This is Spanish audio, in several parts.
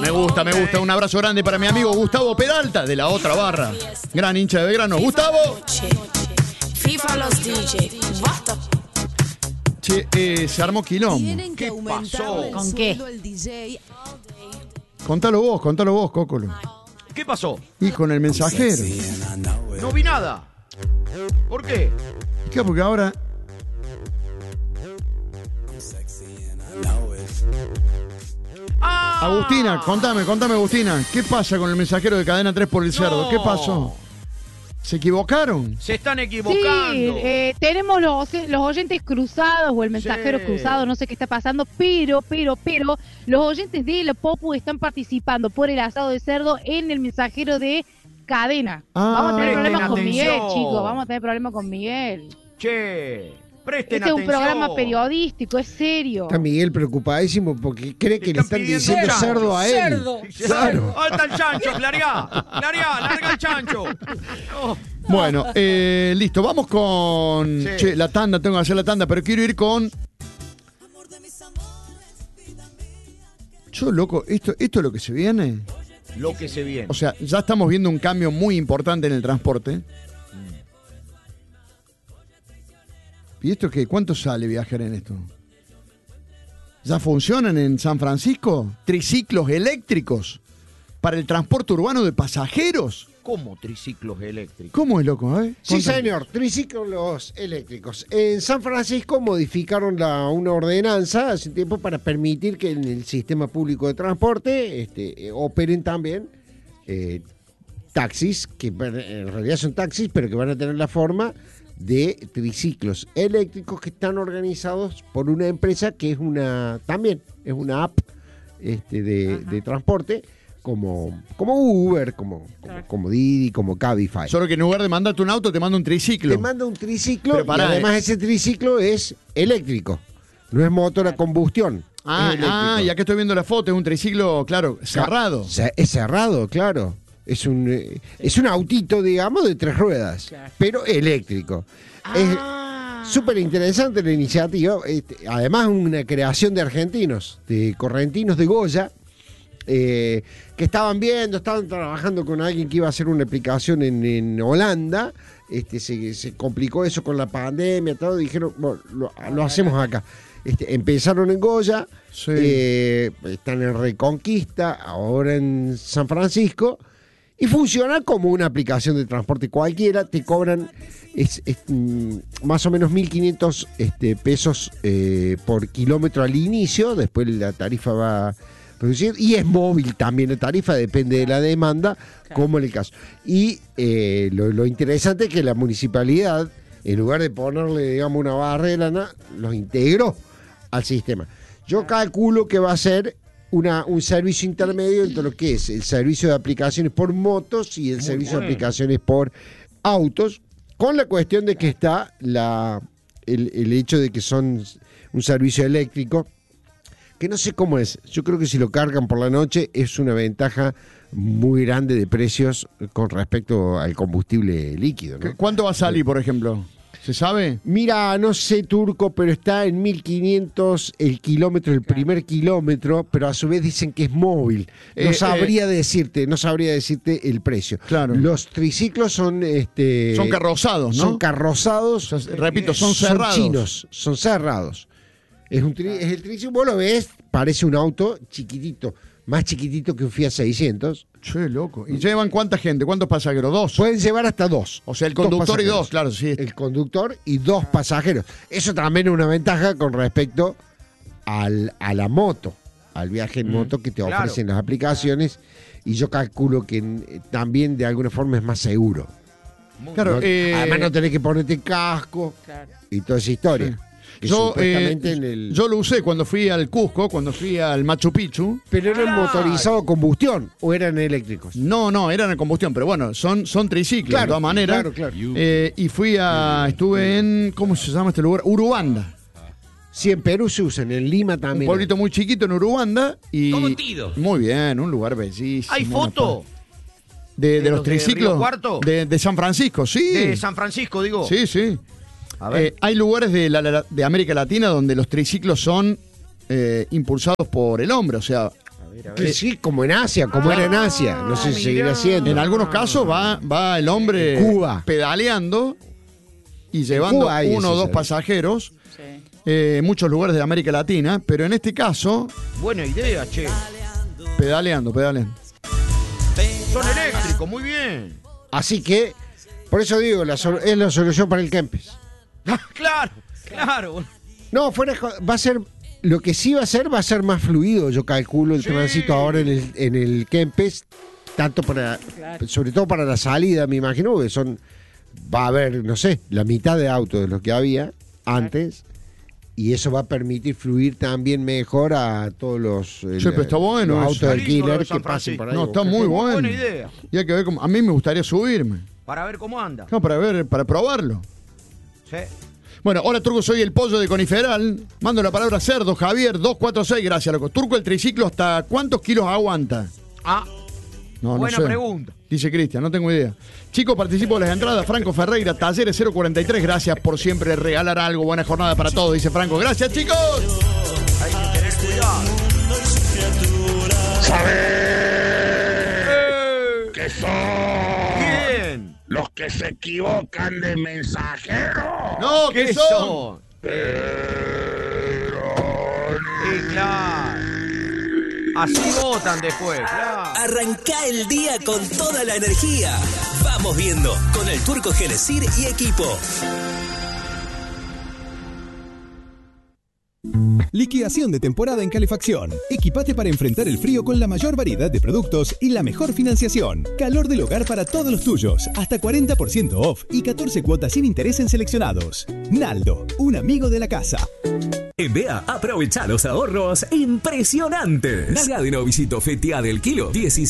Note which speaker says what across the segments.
Speaker 1: Me gusta. Un abrazo grande para mi amigo Gustavo Peralta, de la otra barra. Gran hincha de Belgrano. Gustavo.
Speaker 2: FIFA los DJ. Basta.
Speaker 1: Che, se armó quilombo.
Speaker 3: ¿Qué pasó?
Speaker 4: ¿Con qué?
Speaker 1: Contalo vos, Cócolo.
Speaker 3: ¿Qué pasó?
Speaker 1: Y con el mensajero.
Speaker 3: No vi nada. ¿Por qué?
Speaker 1: ¿Qué? Porque ahora...
Speaker 3: ¡Ah!
Speaker 1: Agustina, contame, Agustina. ¿Qué pasa con el mensajero de Cadena 3 por el Cerdo?
Speaker 3: No.
Speaker 1: ¿Qué pasó? ¿Se equivocaron?
Speaker 3: Se están equivocando.
Speaker 4: Sí, tenemos los oyentes cruzados o el mensajero
Speaker 3: Sí.
Speaker 4: cruzado, no sé qué está pasando, pero los oyentes de La Popu están participando por el asado de cerdo en el mensajero de Cadena. Vamos a tener
Speaker 3: Presten
Speaker 4: problemas con Miguel,
Speaker 3: atención.
Speaker 4: chicos, vamos a tener problemas con Miguel.
Speaker 3: Che, presten
Speaker 4: Este es un
Speaker 3: atención.
Speaker 4: programa periodístico, es serio.
Speaker 5: Está Miguel preocupadísimo porque cree que le están
Speaker 3: pidiendo
Speaker 5: diciendo
Speaker 3: chancho.
Speaker 5: cerdo a él.
Speaker 4: Cerdo.
Speaker 5: Claro.
Speaker 3: ¿Dónde está el chancho? Larga el chancho. Oh.
Speaker 1: Bueno, listo, vamos con...
Speaker 3: Sí.
Speaker 1: Che, la tanda, tengo que hacer la tanda, pero quiero ir con... Yo, loco, ¿esto es lo que se viene?
Speaker 3: Lo que se viene.
Speaker 1: O sea, ya estamos viendo un cambio muy importante en el transporte. ¿Y esto qué? ¿Cuánto sale viajar en esto? ¿Ya funcionan en San Francisco triciclos eléctricos para el transporte urbano de pasajeros?
Speaker 3: ¿Cómo triciclos eléctricos?
Speaker 1: ¿Cómo es, loco?
Speaker 5: Sí,
Speaker 1: Contame.
Speaker 5: señor, triciclos eléctricos. En San Francisco modificaron una ordenanza hace tiempo para permitir que en el sistema público de transporte operen también taxis, que en realidad son taxis, pero que van a tener la forma de triciclos eléctricos que están organizados por una empresa que es una app de transporte, como Uber, como Didi, como Cabify.
Speaker 1: Solo que en lugar de mandarte un auto, te manda un triciclo.
Speaker 5: Te manda un triciclo
Speaker 1: Pero
Speaker 5: y
Speaker 1: pará,
Speaker 5: además ese triciclo es eléctrico, no es motor a combustión. es eléctrico.
Speaker 1: Ya que estoy viendo la foto, es un triciclo, claro, cerrado.
Speaker 5: Es cerrado, claro. Es un autito, digamos, de 3 ruedas, pero eléctrico. Es súper interesante la iniciativa. Además, una creación de argentinos, de correntinos de Goya, que estaban trabajando con alguien que iba a hacer una aplicación en Holanda. Se complicó eso con la pandemia, todo. Dijeron, bueno, lo hacemos acá. Empezaron en Goya,
Speaker 1: Sí.
Speaker 5: están en Reconquista, ahora en San Francisco. Y funciona como una aplicación de transporte cualquiera. Te cobran más o menos 1.500 pesos por kilómetro al inicio. Después la tarifa va reduciendo. Y es móvil también la tarifa, depende de la demanda, como en el caso. Y lo interesante es que la municipalidad, en lugar de ponerle, digamos, una barrera, los integró al sistema. Yo calculo que va a ser un servicio intermedio entre lo que es el servicio de aplicaciones por motos y el servicio de aplicaciones por autos, con la cuestión de que está el hecho de que son un servicio eléctrico, que no sé cómo es. Yo creo que si lo cargan por la noche es una ventaja muy grande de precios con respecto al combustible líquido, ¿no?
Speaker 1: ¿Cuánto va a salir, por ejemplo? ¿Se sabe?
Speaker 5: Mira, no sé, Turco, pero está en 1.500 el kilómetro, el primer kilómetro, pero a su vez dicen que es móvil. No sabría decirte el precio.
Speaker 1: Claro.
Speaker 5: Los triciclos son
Speaker 1: Son carrozados, ¿no?
Speaker 5: Son carrozados.
Speaker 1: O sea, repito, son cerrados.
Speaker 5: Son chinos, son cerrados. Es el triciclo, vos lo ves, parece un auto chiquitito, más chiquitito que un Fiat 600.
Speaker 1: Che, loco. ¿Y llevan cuánta gente? ¿Cuántos pasajeros? ¿Dos?
Speaker 5: Pueden llevar hasta 2.
Speaker 1: O sea, el conductor y
Speaker 5: pasajeros.
Speaker 1: 2, claro, sí.
Speaker 5: El conductor y 2 pasajeros. Eso también es una ventaja con respecto a la moto, al viaje en moto que te
Speaker 3: claro.
Speaker 5: ofrecen las aplicaciones. Y yo calculo que también de alguna forma es más seguro.
Speaker 1: Claro,
Speaker 5: Además no tenés que ponerte casco y toda esa historia.
Speaker 1: Sí.
Speaker 5: Que
Speaker 1: Yo,
Speaker 5: supuestamente
Speaker 1: yo lo usé cuando fui al Cusco, cuando fui al Machu Picchu.
Speaker 5: ¿Pero eran
Speaker 3: Claro.
Speaker 5: motorizados a combustión o eran eléctricos?
Speaker 1: No, eran a combustión, pero bueno, son triciclos,
Speaker 5: Claro,
Speaker 1: de todas maneras.
Speaker 5: claro.
Speaker 1: Y estuve en, ¿cómo se llama este lugar? Urubanda.
Speaker 5: Sí, en Perú se usan, en Lima
Speaker 1: Un
Speaker 5: también.
Speaker 1: pueblito muy chiquito en Urubanda. Y
Speaker 3: ¿Cómo tido?
Speaker 1: muy bien, un lugar bellísimo.
Speaker 3: ¿Hay foto?
Speaker 1: De
Speaker 3: ¿De
Speaker 1: los
Speaker 3: los de
Speaker 1: triciclos
Speaker 3: Río Cuarto?
Speaker 1: de San Francisco, sí.
Speaker 3: De San Francisco, digo.
Speaker 1: Sí.
Speaker 3: A ver.
Speaker 1: Hay lugares de América Latina donde los triciclos son impulsados por el hombre, o sea,
Speaker 5: Sí, como en Asia, como era en Asia. No sé si seguirá haciendo.
Speaker 1: En algunos casos va el hombre
Speaker 5: En Cuba.
Speaker 1: pedaleando y llevando
Speaker 5: Cuba hay
Speaker 1: uno o
Speaker 5: ese
Speaker 1: dos
Speaker 5: servicio.
Speaker 1: pasajeros en muchos lugares de América Latina, pero en este caso,
Speaker 3: Buena idea, che.
Speaker 1: pedaleando.
Speaker 3: Son eléctricos, muy bien.
Speaker 5: Así que, por eso digo, es la solución para el Kempes.
Speaker 3: Claro.
Speaker 5: No, va a ser. Lo que sí va a ser más fluido, yo calculo, el tránsito ahora en el Kempes, tanto sobre todo para la salida, me imagino, que va a haber, no sé, la mitad de autos de los que había antes, y eso va a permitir fluir también mejor a todos los,
Speaker 1: pero está bueno
Speaker 5: los
Speaker 1: eso.
Speaker 5: autos del
Speaker 3: Está lindo lo
Speaker 5: killer
Speaker 3: de San
Speaker 5: que pasen por ahí.
Speaker 1: No, está muy bueno.
Speaker 3: Buena idea.
Speaker 1: Y hay que ver cómo. A mí me gustaría subirme.
Speaker 3: Para ver cómo anda.
Speaker 1: No, para probarlo.
Speaker 3: Sí.
Speaker 1: Bueno, hola Turco, soy el pollo de Coniferal. Mando la palabra cerdo, Javier, 246, gracias, loco. Turco, el triciclo, ¿hasta cuántos kilos aguanta? No
Speaker 3: Buena
Speaker 1: sé.
Speaker 3: pregunta.
Speaker 1: Dice Cristian, no tengo idea. Chicos, participo de las entradas. Franco Ferreira, Talleres 043. Gracias por siempre regalar algo. Buena jornada para todos, dice Franco. Gracias, chicos.
Speaker 3: Hay que tener cuidado.
Speaker 6: ¿Qué son?
Speaker 3: Bien.
Speaker 6: Los que se equivocan de mensajero.
Speaker 1: No,
Speaker 3: ¿Qué
Speaker 1: ¿qué son?
Speaker 3: Sí, claro. Así votan después, claro.
Speaker 7: Arranca el día con toda la energía. Vamos viendo con el Turco Genesir y equipo.
Speaker 8: Liquidación de temporada en calefacción. Equipate para enfrentar el frío con la mayor variedad de productos y la mejor financiación. Calor del hogar para todos los tuyos. Hasta 40% off y 14 cuotas sin interés en seleccionados. Naldo, un amigo de la casa.
Speaker 7: En Bea, aprovecha los ahorros impresionantes. Nalga de novicito fetea del kilo,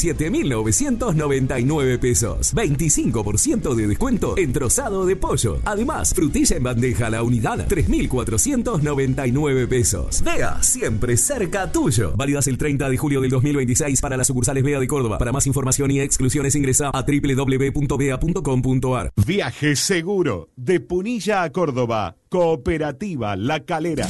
Speaker 7: 17.999 pesos. 25% de descuento en trozado de pollo. Además, frutilla en bandeja a la unidad, 3.499 pesos. Bea, siempre cerca tuyo. Válidas el 30 de julio del 2026 para las sucursales Bea de Córdoba. Para más información y exclusiones ingresa a www.bea.com.ar.
Speaker 9: Viaje seguro de Punilla a Córdoba. Cooperativa La Calera.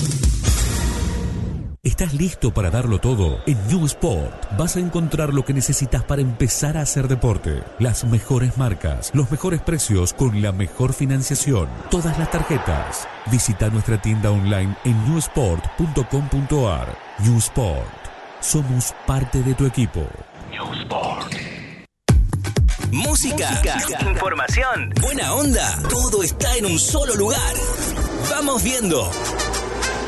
Speaker 10: ¿Estás listo para darlo todo? En New Sport vas a encontrar lo que necesitas para empezar a hacer deporte. Las mejores marcas, los mejores precios con la mejor financiación. Todas las tarjetas. Visita nuestra tienda online en newsport.com.ar. New Sport. Somos parte de tu equipo.
Speaker 7: New Sport. Música, información, buena onda. Todo está en un solo lugar. Vamos viendo.